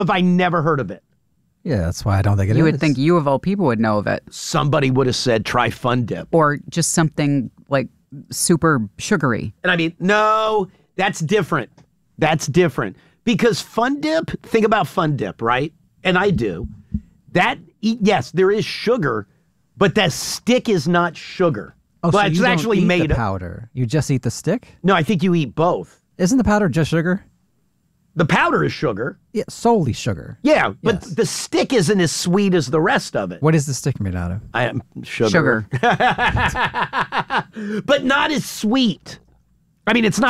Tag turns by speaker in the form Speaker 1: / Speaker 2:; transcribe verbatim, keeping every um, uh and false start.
Speaker 1: have I never heard of it?
Speaker 2: Yeah, that's why I don't think it
Speaker 3: you
Speaker 2: is.
Speaker 3: would think you of all people would know of it.
Speaker 1: Somebody would have said, try Fun Dip.
Speaker 3: Or just something like super sugary.
Speaker 1: And I mean, no, that's different. That's different. Because Fun Dip, think about Fun Dip, right? And I do. That, yes, there is sugar, but that stick is not sugar.
Speaker 2: Oh,
Speaker 1: but
Speaker 2: so
Speaker 1: it's
Speaker 2: you don't
Speaker 1: actually
Speaker 2: eat
Speaker 1: made
Speaker 2: the
Speaker 1: of
Speaker 2: powder. You just eat the stick?
Speaker 1: No, I think you eat both.
Speaker 2: Isn't the powder just sugar?
Speaker 1: The powder is sugar.
Speaker 2: Yeah, solely sugar.
Speaker 1: Yeah, but
Speaker 2: Yes.
Speaker 1: the stick isn't as sweet as the rest of it.
Speaker 2: What is the stick made out of?
Speaker 1: I am sugar.
Speaker 3: Sugar.
Speaker 1: But not as sweet. I mean, it's not